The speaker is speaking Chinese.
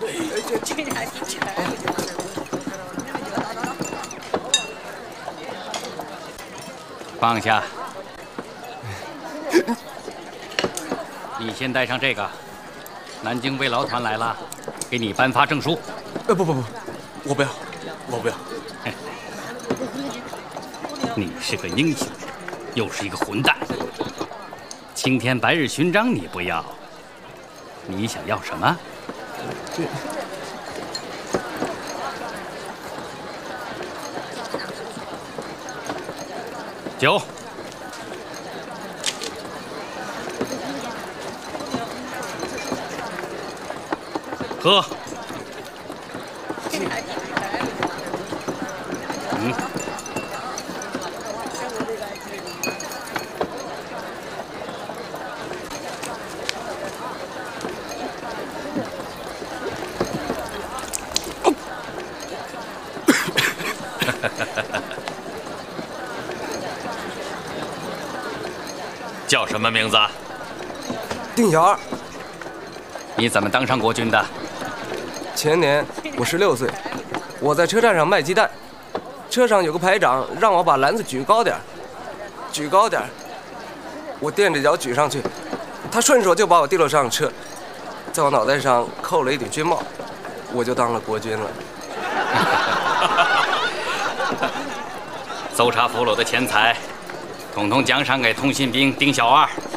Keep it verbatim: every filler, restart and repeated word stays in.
放下。你先带上这个。南京慰劳团来了，给你颁发证书。 呃，不不不，我不要，我不要。 你是个英雄，又是一个混蛋。青天白日勋章你不要，你想要什么？ 这。 酒，喝。嗯。 叫什么名字？ 丁小二。 你怎么当上国军的？ 前年我十六岁，我在车站上卖鸡蛋，车上有个排长让我把篮子举高点，举高点，我垫着脚举上去，他顺手就把我提了上车，在我脑袋上扣了一顶军帽，我就当了国军了。 搜查俘虏的钱财。 统统奖赏给通信兵丁小二。